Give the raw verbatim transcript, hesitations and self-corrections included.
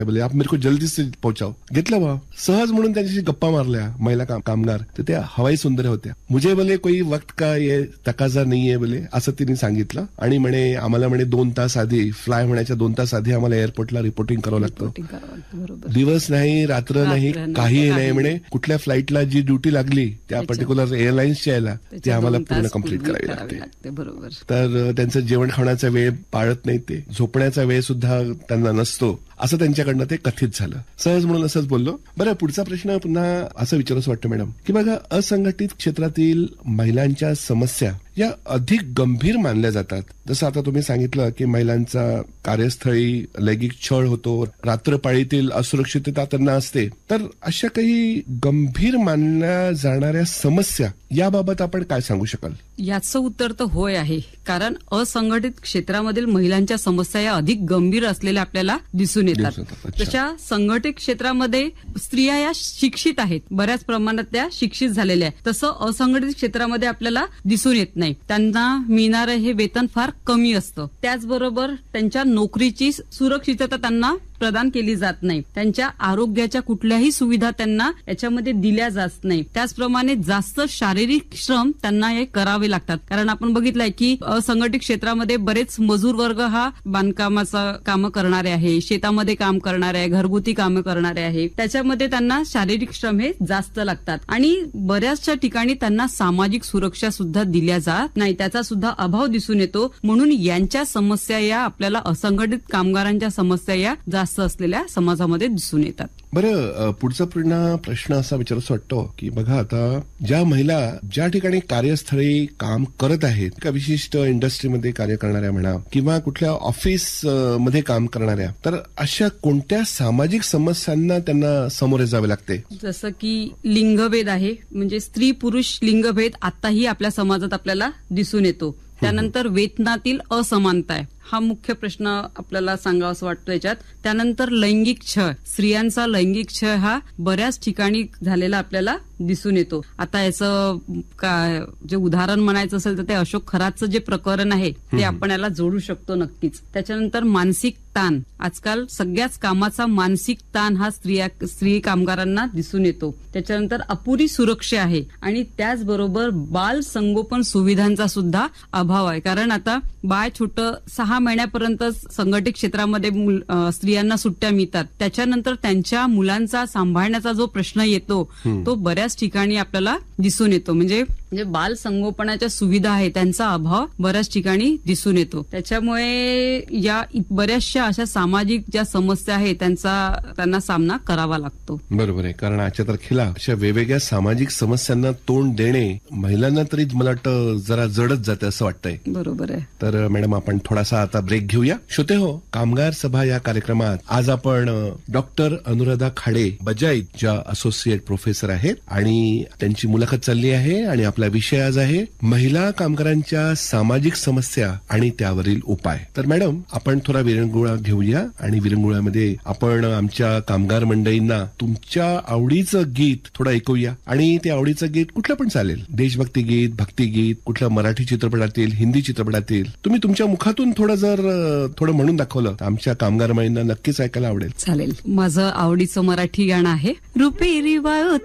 बोले आप मेरे को जल्दी से पहुंचाओ. घेतलं बा सहज म्हणून त्यांच्याशी गप्पा मारल्या महिला काम, कामगार. तर त्या हवाई सुंदर होत्या. मुझे बोले कोई वक्त का ये तकाजा नाहीये बोले असं तिने सांगितलं. आणि म्हणे आम्हाला म्हणे दोन तास आधी फ्लाय होण्याच्या दोन तास आधी आम्हाला एअरपोर्टला रिपोर्टिंग करावं लागतं. दिवस नाही रात्र नाही काही नाही म्हणे. कुठल्या फ्लाईटला जी ड्युटी लागली त्या पर्टिक्युलर एअरलाईन्सच्या याला ती आम्हाला पूर्ण कम्प्लीट करावी लागते. बरोबर. तर त्यांचं जेवण खाण्याचा वेळ पाळत नाही, ते झोपण्याचा वेळ सुद्धा त्यांना नसतो असं त्यांच्याकडनं ते कथित झालं. सहज म्हणून असंच बोललो. बरं, पुढचा प्रश्न पुन्हा असं विचारावंसं वाटतं मॅडम की बघा असंघटित क्षेत्रातील महिलांच्या समस्या या अधिक गंभीर मानल्या जातात. जसं आता तुम्ही सांगितलं की महिलांचा कार्यस्थळी लैंगिक छळ होतो, रात्रपाळीतील असुरक्षितता त्यांना असते. तर अशा काही गंभीर मानल्या जाणाऱ्या समस्या याबाबत आपण काय सांगू शकाल? याचं उत्तर तर होय आहे. कारण असंघटित क्षेत्रामधील महिलांच्या समस्या या अधिक गंभीर असलेल्या आपल्याला दिसून येतात. तशा संघटित क्षेत्रामध्ये स्त्रिया या शिक्षित आहेत, बऱ्याच प्रमाणात त्या शिक्षित झालेल्या आहेत. तसं असंघटित क्षेत्रामध्ये आपल्याला दिसून येत नाही. त्यांना मिळणारं हे वेतन फार कमी असतं. त्याचबरोबर त्यांच्या नोकरीची सुरक्षितता त्यांना प्रदान केली जात नाही. त्यांच्या आरोग्याच्या कुठल्याही सुविधा त्यांना याच्यामध्ये दिल्या जात नाही. त्याचप्रमाणे जास्त शारीरिक श्रम त्यांना हे करावे लागतात. कारण आपण बघितलंय की असंघटित क्षेत्रामध्ये बरेच मजूर वर्ग हा बांधकामाचं कामं करणारे आहे, शेतामध्ये काम करणारे आहे, घरगुती कामं करणारे आहे. त्याच्यामध्ये त्यांना शारीरिक श्रम हे जास्त लागतात. आणि बऱ्याचशा ठिकाणी त्यांना सामाजिक सुरक्षा सुद्धा दिल्या जात नाही, त्याचा सुद्धा अभाव दिसून येतो. म्हणून यांच्या समस्या या आपल्याला असंघटित कामगारांच्या समस्या या जास्त असलेल्या समाजामध्ये दिसून येतात. बरं, पुढचा पूर्ण प्रश्न असा विचारायचा वाटतो की बघा आता ज्या महिला ज्या ठिकाणी कार्यस्थळी काम करत आहेत, का विशिष्ट इंडस्ट्रीमध्ये कार्य करणाऱ्या म्हणा किंवा कुठल्या ऑफिस मध्ये काम करणाऱ्या, तर अशा कोणत्या सामाजिक समस्यांना त्यांना सामोरे जावे लागते? जसं की लिंगभेद आहे, म्हणजे स्त्री पुरुष लिंगभेद आताही आपल्या समाजात आपल्याला दिसून येतो. त्यानंतर वेतनातील असमानता आहे, हा मुख्य प्रश्न आपल्याला सांगावासा वाटतो याच्यात. त्यानंतर लैंगिक छळ, स्त्रियांचा लैंगिक छळ हा बऱ्याच ठिकाणी झालेला आपल्याला दिसून येतो. आता याचं काय जे उदाहरण म्हणायचं असेल तर ते अशोक खरातचं जे प्रकरण आहे ते आपण याला जोडू शकतो नक्कीच. त्याच्यानंतर मानसिक ताण, आजकाल सगळ्याच कामाचा मानसिक ताण हा स्त्रिया स्त्री कामगारांना दिसून येतो. त्याच्यानंतर अपुरी सुरक्षा आहे आणि त्याचबरोबर बाल संगोपन सुविधांचा सुद्धा अभाव आहे. कारण आता बाळ छोटं सहा महिन्यापर्यंत संघटित क्षेत्रामध्ये स्त्रियांना सुट्ट्या मिळतात. त्याच्यानंतर त्यांच्या मुलांचा सांभाळण्याचा जो प्रश्न येतो तो बऱ्याच ठिकाणी आपल्याला दिसून येतो. म्हणजे म्हणजे बाल संगोपनाच्या सुविधा आहे त्यांचा अभाव बऱ्याच ठिकाणी दिसून येतो. त्याच्यामुळे या बऱ्याचशा अशा सामाजिक ज्या समस्या आहेत त्यांचा त्यांना सामना करावा लागतो. बरोबर आहे. कारण आजच्या तारखेला अशा वेगवेगळ्या सामाजिक समस्यांना तोंड देणे महिलांना तरी मला वाटतं जरा जडच जाते असं वाटतंय. बरोबर आहे. तर मॅडम आपण थोडासा आता ब्रेक घेऊया. श्रोते हो, कामगार सभा या कार्यक्रमात आज आपण डॉक्टर अनुराधा खाडे बजाईत ज्या असोसिएट प्रोफेसर आहेत आणि त्यांची मुलाखत चालली आहे आणि आपला विषय आज आहे महिला कामगारांच्या सामाजिक समस्या आणि त्यावरील उपाय. तर मॅडम आपण थोडा विरंगुळा घेऊया आणि विरंगुळ्यामध्ये आपण आमच्या कामगार मंडळींना तुमच्या आवडीचं गीत थोडं ऐकूया. आणि ते आवडीचं गीत कुठलं पण चालेल, देशभक्ती गीत, भक्तिगीत, कुठलं मराठी चित्रपटातील, हिंदी चित्रपटातील, तुम्ही तुमच्या मुखातून थोडं जर थोडं म्हणून दाखवलं तर आमच्या कामगार मंडळींना नक्कीच ऐकायला आवडेल. चालेल. माझं आवडीचं मराठी गाणं आहे रुपेरी वाळू